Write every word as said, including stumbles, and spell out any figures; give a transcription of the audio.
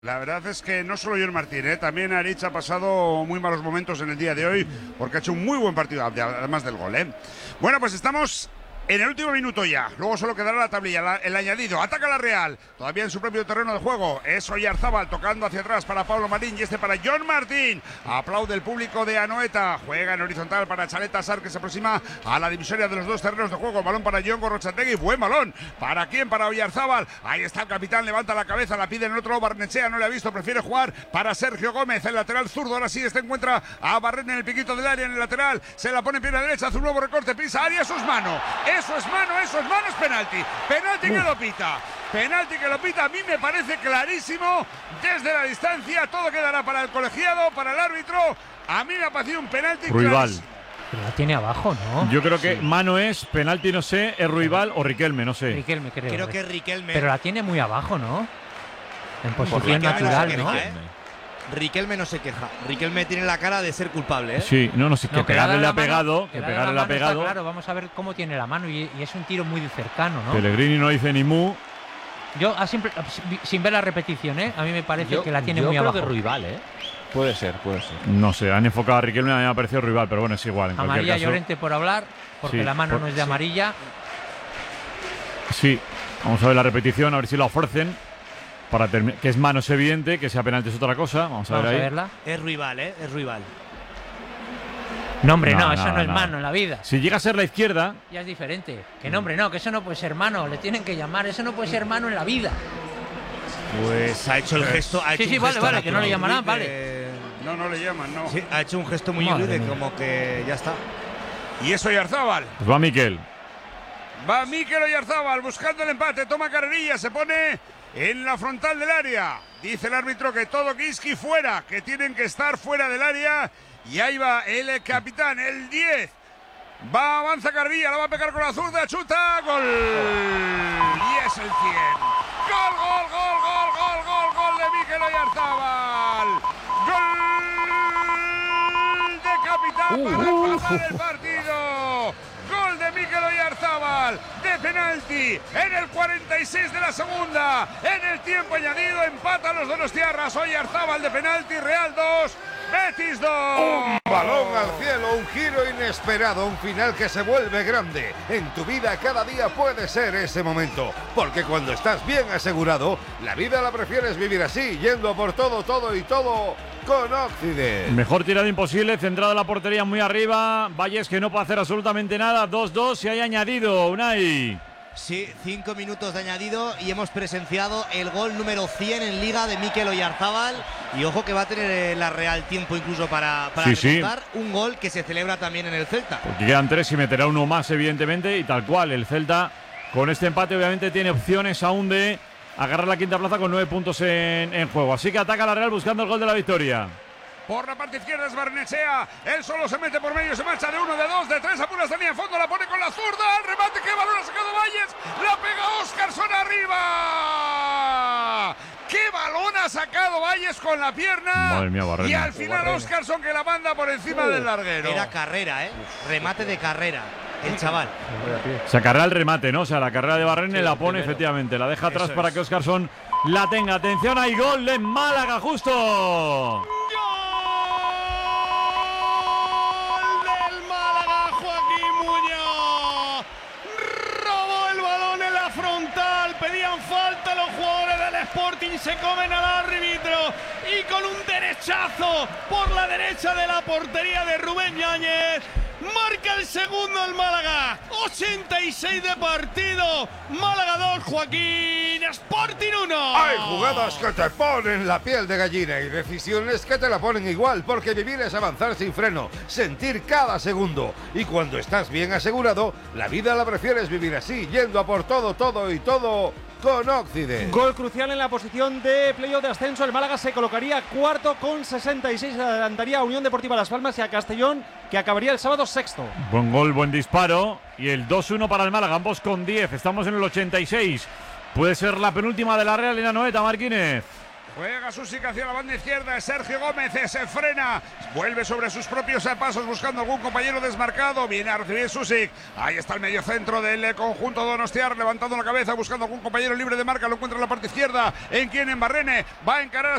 La verdad es que no solo John Martín, ¿eh? También Aritz ha pasado muy malos momentos en el día de hoy porque ha hecho un muy buen partido, además del gol, ¿eh? Bueno, pues estamos en el último minuto ya. Luego solo quedará la tablilla, la, el añadido. Ataca la Real, todavía en su propio terreno de juego. Es Oyarzábal tocando hacia atrás para Pablo Marín y este para John Martín. Aplaude el público de Anoeta. Juega en horizontal para Chaleta Sar, que se aproxima a la divisoria de los dos terrenos de juego. Balón para John Gorrochategui. Buen balón. ¿Para quién? Para Oyarzábal. Ahí está el capitán, levanta la cabeza, la pide en el otro. Barnechea no le ha visto, prefiere jugar para Sergio Gómez, el lateral zurdo. Ahora sí, este encuentra a Barren en el piquito del área, en el lateral. Se la pone en pierna derecha, hace un nuevo recorte, pisa área, eso es mano. Eso es mano, eso es mano, es penalti. Penalti que lo pita. Penalti que lo pita, a mí me parece clarísimo desde la distancia. Todo quedará para el colegiado, para el árbitro. A mí me ha parecido un penalti clarísimo. Pero la tiene abajo, ¿no? Yo creo que sí. mano es, penalti no sé, es Ruibal o Riquelme, no sé. Riquelme, creo. Creo que es Riquelme. Pero la tiene muy abajo, ¿no? En posición natural, ¿no? ¿eh? Riquelme no se queja. Riquelme tiene la cara de ser culpable, ¿eh? Sí, no, no, sí, que no, pegarle le ha mano, pegado, que, que pegarle le ha pegado. Claro, vamos a ver cómo tiene la mano y, y es un tiro muy cercano, ¿no? Pellegrini no dice ni mu. Yo, a simple, sin ver la repetición, ¿eh? A mí me parece yo, que la tiene yo muy creo abajo. Que Ruibal, ¿eh? Puede ser, puede ser. No sé, han enfocado a Riquelme, a mí me ha parecido Ruibal, pero bueno, es igual. En Amarilla caso, Llorente por hablar, porque sí, la mano por, no es de sí. amarilla. Sí, vamos a ver la repetición, a ver si la ofrecen. Para terminar, que es mano es evidente, que sea penalti es otra cosa. Vamos a Vamos ver ahí. A verla. Es Ruibal, ¿eh? Es Ruibal. No, hombre, no, no eso no, no es no. mano en la vida. Si llega a ser la izquierda. Ya es diferente. Que no, hombre, no, que eso no puede ser mano. Le tienen que llamar. Eso no puede ser mano en la vida. Pues ha hecho el gesto. Ha sí, hecho sí, un vale, gesto vale, que no le llamarán, vale. de... No, no le llaman, no. Sí, ha hecho un gesto muy Madre de mía. como que ya está. Y es Oyarzábal. Pues va Miquel. Va Mikel Oyarzábal buscando el empate, toma carrerilla, se pone en la frontal del área. Dice el árbitro que todo Kiski fuera, que tienen que estar fuera del área. Y ahí va el capitán, el diez. Va, avanza Carrilla, la va a pegar con la zurda, chuta, gol. Y es el cien. Gol, gol, gol, gol, gol, gol, gol de Mikel Oyarzábal. Gol de capitán Uh, para uh, empatar uh. el partido. Gol de Mikel Oyarzábal de penalti en el cuarenta y seis de la segunda. En el tiempo añadido empatan los donostiarras. Oyarzábal de penalti, Real dos, Betis dos. Un balón al cielo, un giro inesperado, un final que se vuelve grande. En tu vida cada día puede ser ese momento, porque cuando estás bien asegurado, la vida la prefieres vivir así, yendo por todo, todo y todo con Occident. Mejor tirada imposible, centrada la portería muy arriba. Valles que no puede hacer absolutamente nada. dos dos y hay añadido, Unai. Sí, cinco minutos de añadido y hemos presenciado el gol número cien en Liga de Mikel Oyarzábal. Y ojo que va a tener la Real tiempo incluso para, para sí, remontar. Sí. Un gol que se celebra también en el Celta. Porque quedan tres y meterá uno más, evidentemente. Y tal cual, el Celta con este empate obviamente tiene opciones aún de agarrar la quinta plaza con nueve puntos en, en juego. Así que ataca la Real buscando el gol de la victoria. Por la parte izquierda es Barnechea. Él solo se mete por medio, se marcha de uno, de dos, de tres. Apuras tenía en fondo, la pone con la zurda. Al remate, qué balón ha sacado Valles. La pega Óscarson arriba. ¡Qué balón ha sacado Valles con la pierna! Madre mía, Barrena. Y al final Óscarson que la manda por encima uh, del larguero. Era carrera, ¿eh? Remate de carrera. El chaval. Se carrera el remate, ¿no? O sea, la carrera de Barrene sí, la pone primero. Efectivamente. La deja atrás Eso para es. que Óscarson la tenga. Atención, hay gol de Málaga justo. Pedían falta los jugadores del Sporting, se comen al árbitro y con un derechazo por la derecha de la portería de Rubén Yáñez marca el segundo el Málaga. ochenta y seis de partido, Málaga dos, Joaquín, Sporting uno. Hay jugadas que te ponen la piel de gallina y decisiones que te la ponen igual, porque vivir es avanzar sin freno, sentir cada segundo. Y cuando estás bien asegurado, la vida la prefieres vivir así, yendo a por todo, todo y todo con Occident. Gol crucial en la posición de playoff de ascenso. El Málaga se colocaría cuarto con sesenta y seis. Adelantaría a Unión Deportiva Las Palmas y a Castellón, que acabaría el sábado sexto. Buen gol, buen disparo. Y el dos uno para el Málaga, ambos con diez. Estamos en el ochenta y seis. Puede ser la penúltima de la Real en Anoeta, Marquínez. Juega Susic hacia la banda izquierda. Sergio Gómez se frena. Vuelve sobre sus propios pasos buscando algún compañero desmarcado. Viene a recibir Susic. Ahí está el mediocentro del conjunto donostiar. Levantando la cabeza buscando algún compañero libre de marca. Lo encuentra en la parte izquierda. En quien en Barrene. Va a encarar a